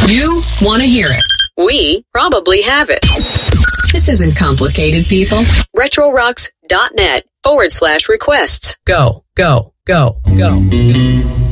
You want to hear it. We probably have it. This isn't complicated, people. RetroRocks.net/requests. Go, go, go, go.